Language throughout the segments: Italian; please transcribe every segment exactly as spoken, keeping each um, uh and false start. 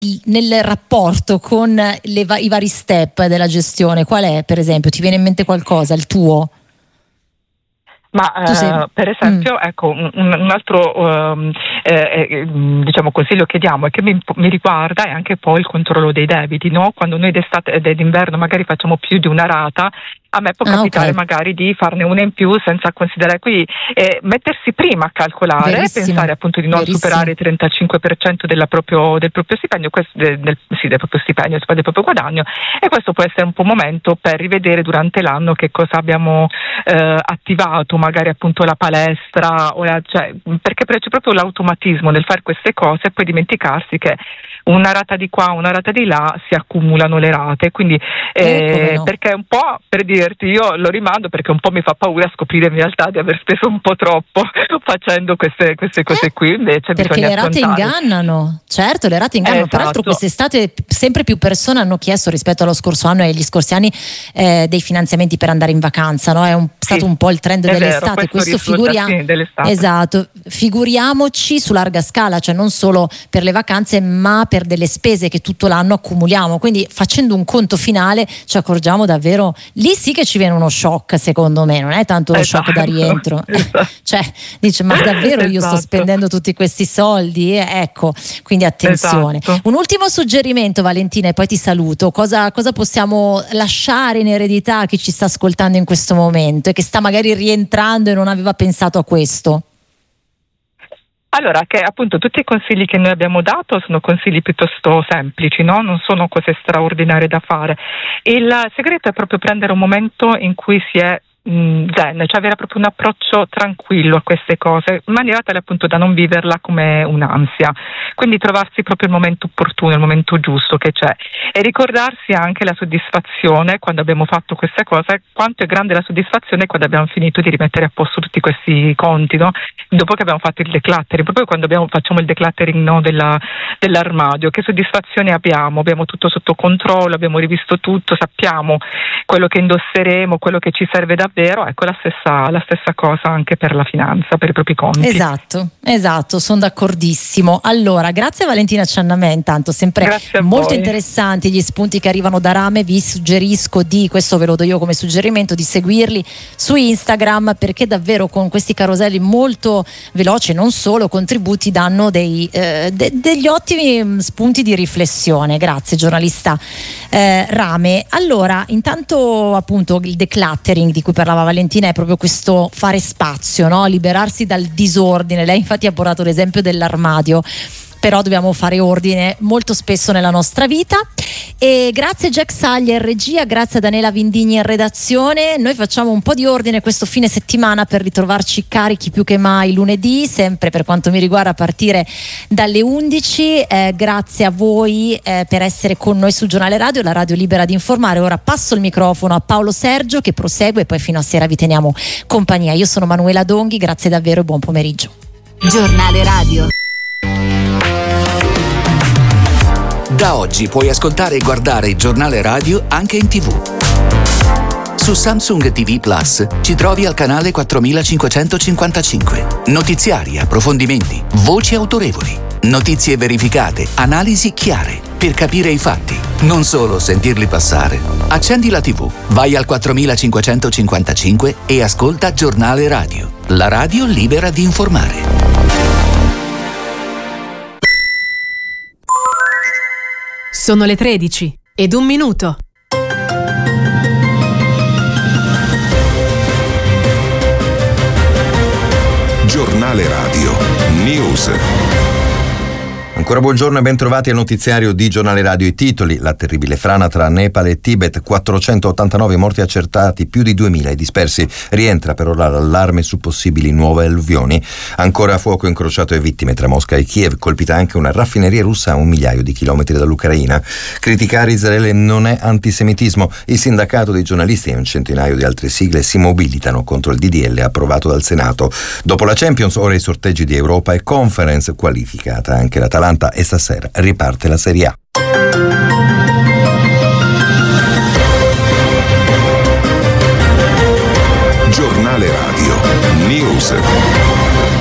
nel rapporto con le, i vari step della gestione, qual è, per esempio? Ti viene in mente qualcosa, il tuo? Ma eh, per esempio, mm. ecco, un, un altro um, eh, diciamo consiglio che diamo e che mi, mi riguarda è anche poi il controllo dei debiti, no? Quando noi d'estate e d'inverno magari facciamo più di una rata, a me può capitare ah, okay. magari di farne una in più senza considerare, qui eh, mettersi prima a calcolare, Verissimo. pensare appunto di non Verissimo. superare il trentacinque per cento della proprio, del proprio stipendio, questo, del, del, sì, del proprio stipendio, del proprio guadagno, e questo può essere un po' un momento per rivedere durante l'anno che cosa abbiamo eh, attivato, magari appunto la palestra, o la, cioè, perché c'è proprio l'automatismo nel fare queste cose e poi dimenticarsi che una rata di qua, una rata di là, si accumulano le rate, quindi eh, no. perché un po' per dirti, io lo rimando perché un po' mi fa paura scoprire in realtà di aver speso un po' troppo facendo queste, queste cose eh, qui, invece perché bisogna le rate affrontare. ingannano, certo, le rate ingannano. Esatto. Peraltro quest'estate sempre più persone hanno chiesto rispetto allo scorso anno e agli scorsi anni eh, dei finanziamenti per andare in vacanza, no? È un, stato sì, un po' il trend dell'estate, vero, questo, questo figuria- sì, dell'estate. Esatto, figuriamoci su larga scala, cioè non solo per le vacanze ma per delle spese che tutto l'anno accumuliamo, quindi facendo un conto finale ci accorgiamo davvero, lì sì che ci viene uno shock, secondo me, non è tanto lo esatto. shock da rientro, esatto. cioè dice ma davvero io esatto. sto spendendo tutti questi soldi, ecco, quindi attenzione. Esatto. Un ultimo suggerimento, Valentina, e poi ti saluto, cosa, cosa possiamo lasciare in eredità a chi ci sta ascoltando in questo momento e che sta magari rientrando e non aveva pensato a questo? Allora, che appunto tutti i consigli che noi abbiamo dato sono consigli piuttosto semplici, no? Non sono cose straordinarie da fare. Il segreto è proprio prendere un momento in cui si è zen, cioè avere proprio un approccio tranquillo a queste cose, in maniera tale appunto da non viverla come un'ansia, quindi trovarsi proprio il momento opportuno, il momento giusto che c'è, e ricordarsi anche la soddisfazione quando abbiamo fatto queste cose, quanto è grande la soddisfazione quando abbiamo finito di rimettere a posto tutti questi conti, no? Dopo che abbiamo fatto il decluttering, proprio quando abbiamo, facciamo il decluttering, no, della, dell'armadio, che soddisfazione abbiamo, abbiamo tutto sotto controllo, abbiamo rivisto tutto, sappiamo quello che indosseremo, quello che ci serve davvero. Vero, ecco la stessa, la stessa cosa anche per la finanza, per i propri conti. Esatto, esatto, sono d'accordissimo. Allora, grazie a Valentina Ciannamè, intanto sempre molto voi. interessanti gli spunti che arrivano da Rame. Vi suggerisco di, questo ve lo do io come suggerimento, di seguirli su Instagram, perché davvero con questi caroselli molto veloci, non solo, contributi danno dei, eh, de, degli ottimi spunti di riflessione. Grazie giornalista eh, Rame. Allora, intanto appunto il decluttering di cui parlava Valentina è proprio questo fare spazio, no? Liberarsi dal disordine. Lei infatti ha portato l'esempio dell'armadio, però dobbiamo fare ordine molto spesso nella nostra vita. E grazie Jack Saglia in regia, grazie a Daniela Vindigni in redazione. Noi facciamo un po' di ordine questo fine settimana per ritrovarci carichi più che mai lunedì, sempre per quanto mi riguarda a partire dalle undici. Eh, grazie a voi eh, per essere con noi sul Giornale Radio, la radio libera di informare. Ora passo il microfono a Paolo Sergio che prosegue e poi fino a sera vi teniamo compagnia. Io sono Manuela Donghi, grazie davvero e buon pomeriggio. Giornale Radio. Da oggi puoi ascoltare e guardare il Giornale Radio anche in tivù. Su Samsung ti vu Plus ci trovi al canale quattromilacinquecentocinquantacinque. Notiziari, approfondimenti, voci autorevoli, notizie verificate, analisi chiare, per capire i fatti, non solo sentirli passare. Accendi la tivù, vai al quattromilacinquecentocinquantacinque e ascolta Giornale Radio, la radio libera di informare. Sono le tredici ed un minuto. Giornale Radio News. Ancora buongiorno e ben trovati al notiziario di Giornale Radio. I titoli: la terribile frana tra Nepal e Tibet, quattrocentottantanove morti accertati, più di duemila i dispersi. Rientra per ora l'allarme su possibili nuove alluvioni. Ancora fuoco incrociato e vittime tra Mosca e Kiev, colpita anche una raffineria russa a un migliaio di chilometri dall'Ucraina. Criticare Israele non è antisemitismo. Il sindacato dei giornalisti e un centinaio di altre sigle si mobilitano contro il D D L approvato dal Senato. Dopo la Champions, ora i sorteggi di Europa e Conference, qualificata anche l'Atalanta, e stasera riparte la Serie A. Giornale Radio News.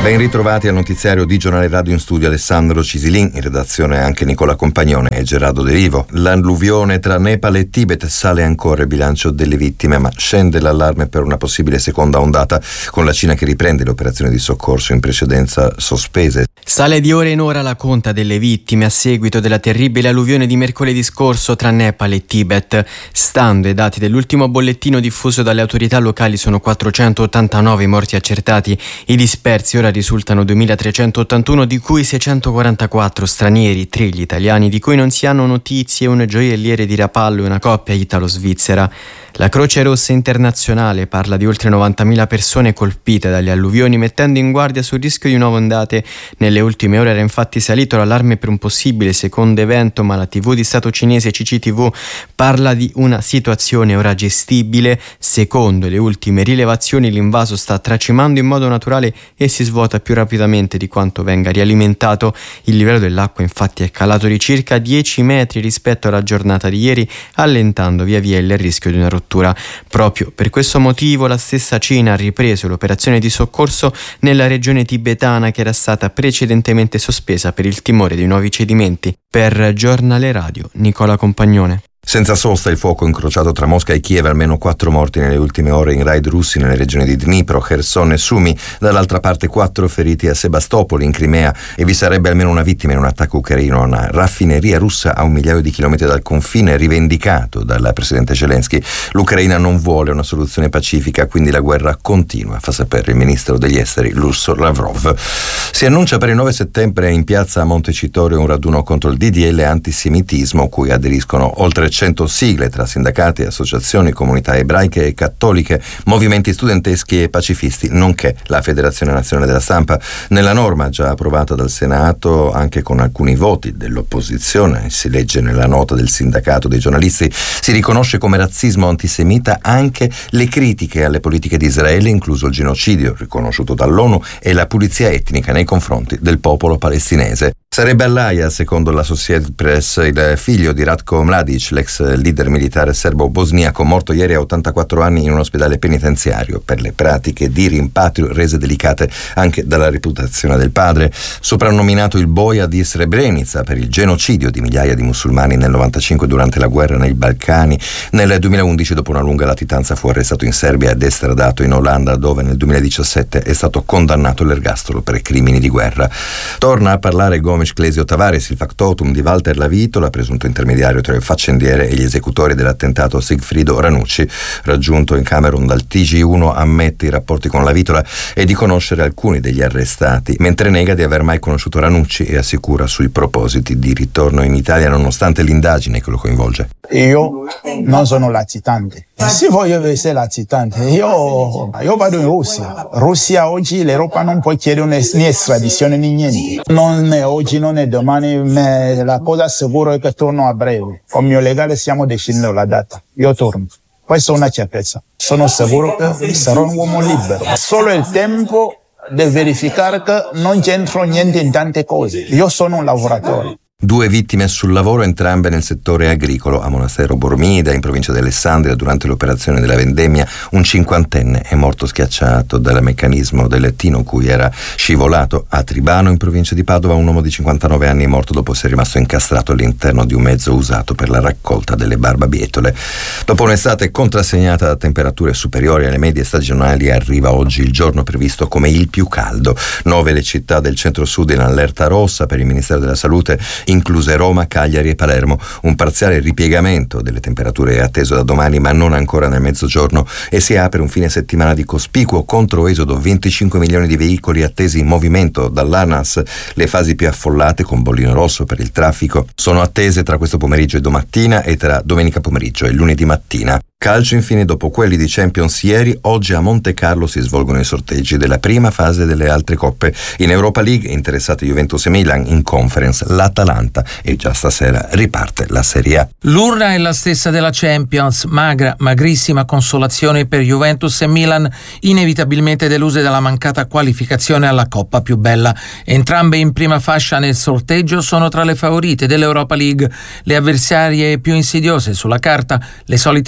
Ben ritrovati al notiziario di Giornale Radio, in studio Alessandro Cisilin, in redazione anche Nicola Compagnone e Gerardo De Rivo. L'alluvione tra Nepal e Tibet, sale ancora il bilancio delle vittime, ma scende l'allarme per una possibile seconda ondata, con la Cina che riprende le operazioni di soccorso in precedenza sospese. Sale di ora in ora la conta delle vittime a seguito della terribile alluvione di mercoledì scorso tra Nepal e Tibet. Stando ai dati dell'ultimo bollettino diffuso dalle autorità locali, sono quattrocentottantanove i morti accertati. I dispersi ora risultano duemilatrecentottantuno, di cui seicentoquarantaquattro stranieri, tre gli italiani, di cui non si hanno notizie, un gioielliere di Rapallo e una coppia italo-svizzera. La Croce Rossa Internazionale parla di oltre novantamila persone colpite dalle alluvioni, mettendo in guardia sul rischio di nuove ondate. Nelle ultime ore era infatti salito l'allarme per un possibile secondo evento, ma la tivù di Stato cinese C C T V parla di una situazione ora gestibile. Secondo le ultime rilevazioni, l'invaso sta tracimando in modo naturale e si svuota più rapidamente di quanto venga rialimentato. Il livello dell'acqua infatti è calato di circa dieci metri rispetto alla giornata di ieri, allentando via via il rischio di una rottura. Proprio per questo motivo la stessa Cina ha ripreso l'operazione di soccorso nella regione tibetana, che era stata precedentemente sospesa per il timore di nuovi cedimenti. Per Giornale Radio, Nicola Compagnone. Senza sosta il fuoco incrociato tra Mosca e Kiev, almeno quattro morti nelle ultime ore in raid russi nelle regioni di Dnipro, Kherson e Sumy. Dall'altra parte quattro feriti a Sebastopoli in Crimea, e vi sarebbe almeno una vittima in un attacco ucraino a una raffineria russa a un migliaio di chilometri dal confine, rivendicato dal presidente Zelensky. L'Ucraina non vuole una soluzione pacifica, quindi la guerra continua, fa sapere il ministro degli esteri Lusso Lavrov. Si annuncia per il nove settembre in piazza Montecitorio un raduno contro il D D L antisemitismo, cui aderiscono oltre cento sigle tra sindacati, associazioni, comunità ebraiche e cattoliche, movimenti studenteschi e pacifisti, nonché la Federazione Nazionale della Stampa. Nella norma, già approvata dal Senato anche con alcuni voti dell'opposizione, si legge nella nota del sindacato dei giornalisti, si riconosce come razzismo antisemita anche le critiche alle politiche di Israele, incluso il genocidio riconosciuto dall'ONU e la pulizia etnica nei confronti del popolo palestinese. Sarebbe all'Aia, secondo l'Associated Press, il figlio di Ratko Mladic, l'ex leader militare serbo-bosniaco, morto ieri a ottantaquattro anni in un ospedale penitenziario per le pratiche di rimpatrio rese delicate anche dalla reputazione del padre. Soprannominato il boia di Srebrenica per il genocidio di migliaia di musulmani nel novantacinque durante la guerra nei Balcani, nel duemilaundici, dopo una lunga latitanza, fu arrestato in Serbia ed estradato in Olanda, dove nel duemiladiciassette è stato condannato all'ergastolo per crimini di guerra. Torna a parlare Gomes Clesio Tavares, il factotum di Walter Lavitola, presunto intermediario tra il faccendiere e gli esecutori dell'attentato Sigfrido Ranucci. Raggiunto in Camerun dal T G uno, ammette i rapporti con Lavitola e di conoscere alcuni degli arrestati, mentre nega di aver mai conosciuto Ranucci e assicura sui propositi di ritorno in Italia nonostante l'indagine che lo coinvolge. Io non sono latitante. Se voglio essere latitante, io, io vado in Russia. Russia oggi l'Europa non può chiedere una né estradizione né niente. Non è oggi, non è domani, ma la cosa sicura è che torno a breve. Con il mio legale stiamo decidendo la data. Io torno. Questa è una certezza. Sono sicuro che sarò un uomo libero. Solo il tempo di verificare che non c'entro niente in tante cose. Io sono un lavoratore. Due vittime sul lavoro, entrambe nel settore agricolo. A Monastero Bormida, in provincia di Alessandria, durante l'operazione della vendemmia, un cinquantenne è morto schiacciato dal meccanismo del lettino cui era scivolato. A Tribano, in provincia di Padova, un uomo di cinquantanove anni è morto dopo essere rimasto incastrato all'interno di un mezzo usato per la raccolta delle barbabietole. Dopo un'estate contrassegnata da temperature superiori alle medie stagionali, arriva oggi il giorno previsto come il più caldo. Nove le città del centro-sud in allerta rossa per il Ministero della Salute, incluse Roma, Cagliari e Palermo. Un parziale ripiegamento delle temperature è atteso da domani, ma non ancora nel mezzogiorno, e si apre un fine settimana di cospicuo controesodo. venticinque milioni di veicoli attesi in movimento dall'ANAS. Le fasi più affollate, con bollino rosso per il traffico, sono attese tra questo pomeriggio e domattina e tra domenica pomeriggio e lunedì mattina. Calcio infine, dopo quelli di Champions ieri, oggi a Monte Carlo si svolgono i sorteggi della prima fase delle altre coppe. In Europa League interessate Juventus e Milan, in Conference l'Atalanta, e già stasera riparte la Serie A. L'urna è la stessa della Champions, magra, magrissima consolazione per Juventus e Milan, inevitabilmente deluse dalla mancata qualificazione alla Coppa più bella. Entrambe in prima fascia nel sorteggio sono tra le favorite dell'Europa League, le avversarie più insidiose sulla carta, le solite inglesi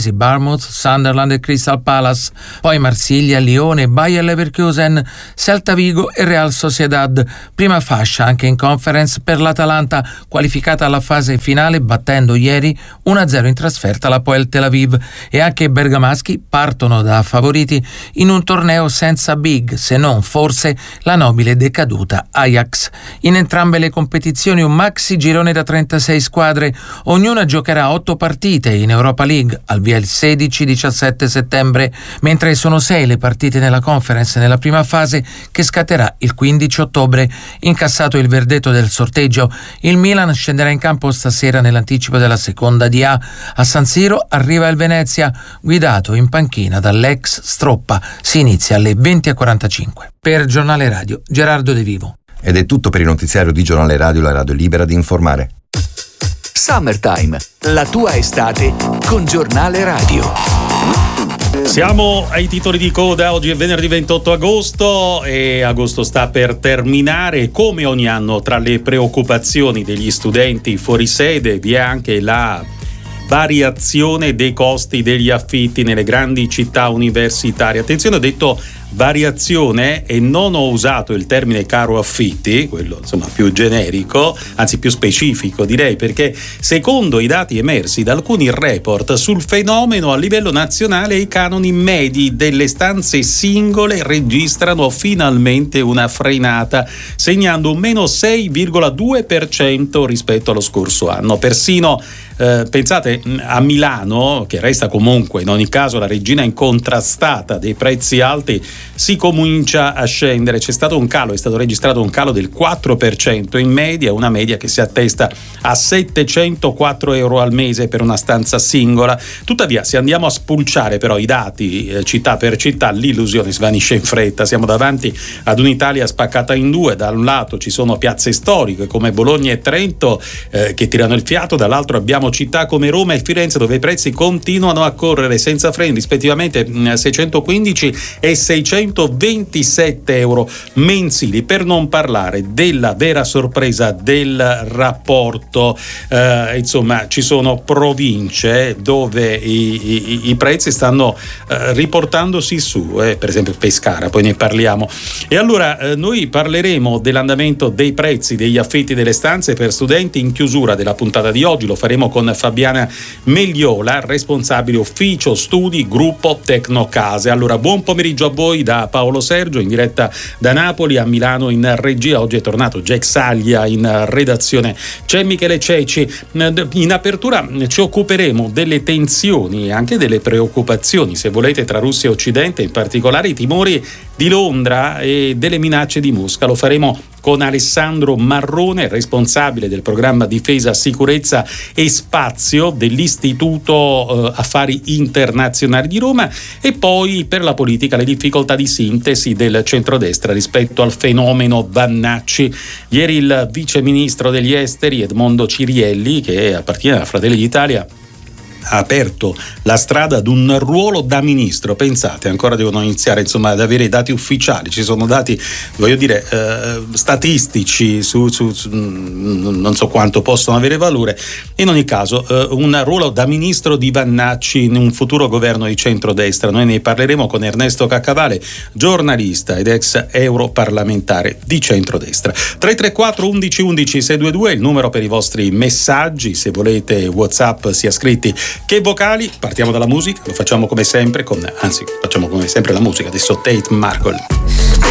inglesi Bournemouth, Sunderland e Crystal Palace, poi Marsiglia, Lione, Bayer Leverkusen, Celta Vigo e Real Sociedad. Prima fascia anche in Conference per l'Atalanta, qualificata alla fase finale battendo ieri uno a zero in trasferta l'Hapoel Tel Aviv, e anche i bergamaschi partono da favoriti in un torneo senza big, se non forse la nobile decaduta Ajax. In entrambe le competizioni un maxi girone da trentasei squadre, ognuna giocherà otto partite in Europa League, al via il sedici diciassette settembre, mentre sono sei le partite nella Conference nella prima fase, che scatterà il quindici ottobre. Incassato il verdetto del sorteggio, il Milan scenderà in campo stasera nell'anticipo della seconda D A. A San Siro arriva il Venezia, guidato in panchina dall'ex Stroppa. Si inizia alle venti e quarantacinque. Per Giornale Radio, Gerardo De Vivo. Ed è tutto per il notiziario di Giornale Radio, la radio libera di informare. Summertime, la tua estate con Giornale Radio. Siamo ai titoli di coda. Oggi è venerdì ventotto agosto e agosto sta per terminare. Come ogni anno, tra le preoccupazioni degli studenti fuori sede vi è anche la variazione dei costi degli affitti nelle grandi città universitarie. Attenzione, ho detto variazione e non ho usato il termine caro affitti, quello insomma più generico, anzi più specifico direi, perché secondo i dati emersi da alcuni report sul fenomeno a livello nazionale, i canoni medi delle stanze singole registrano finalmente una frenata, segnando un meno sei virgola due per cento rispetto allo scorso anno. Persino Eh, pensate a Milano, che resta comunque in ogni caso la regina incontrastata dei prezzi alti, si comincia a scendere. C'è stato un calo, è stato registrato un calo del quattro per cento in media, una media che si attesta a settecentoquattro euro al mese per una stanza singola. Tuttavia, se andiamo a spulciare però i dati eh, città per città, l'illusione svanisce in fretta. Siamo davanti ad un'Italia spaccata in due. Da un lato ci sono piazze storiche come Bologna e Trento eh, che tirano il fiato, dall'altro abbiamo città come Roma e Firenze dove i prezzi continuano a correre senza freni, rispettivamente seicentoquindici e seicentoventisette euro mensili, per non parlare della vera sorpresa del rapporto. Eh, insomma, ci sono province dove i, i, i prezzi stanno eh, riportandosi su, eh, per esempio Pescara, poi ne parliamo. E allora eh, noi parleremo dell'andamento dei prezzi degli affitti delle stanze per studenti in chiusura della puntata di oggi. Lo faremo con Fabiana Megliola, responsabile ufficio studi gruppo Tecnocase. Allora, buon pomeriggio a voi da Paolo Sergio, in diretta da Napoli. A Milano in regia oggi è tornato Jack Saglia, in redazione c'è Michele Ceci. In apertura ci occuperemo delle tensioni e anche delle preoccupazioni, se volete, tra Russia e Occidente, in particolare i timori di Londra e delle minacce di Mosca. Lo faremo con Alessandro Marrone, responsabile del programma Difesa, Sicurezza e Spazio dell'Istituto eh, Affari Internazionali di Roma, e poi per la politica le difficoltà di sintesi del centrodestra rispetto al fenomeno Vannacci. Ieri il vice ministro degli esteri Edmondo Cirielli, che appartiene a Fratelli d'Italia, ha aperto la strada ad un ruolo da ministro. Pensate, ancora devono iniziare insomma ad avere i dati ufficiali, ci sono dati, voglio dire, eh, statistici su, su, su non so quanto possono avere valore. In ogni caso eh, un ruolo da ministro di Vannacci in un futuro governo di centrodestra. Noi ne parleremo con Ernesto Caccavale, giornalista ed ex europarlamentare di centrodestra. Tre tre quattro undici undici sei due due il numero per i vostri messaggi, se volete WhatsApp sia scritti che vocali. Partiamo dalla musica, lo facciamo come sempre con, anzi facciamo come sempre la musica, adesso Tate Markle.